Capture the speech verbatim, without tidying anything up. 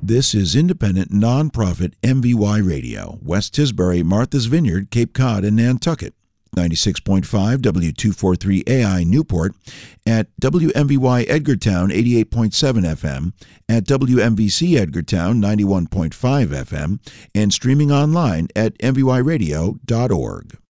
This is independent, nonprofit M V Y Radio, West Tisbury, Martha's Vineyard, Cape Cod, and Nantucket. ninety-six point five W two forty-three A I Newport, at W M V Y Edgartown eighty-eight point seven F M, at W M V C Edgartown ninety-one point five F M, and streaming online at m v y radio dot org.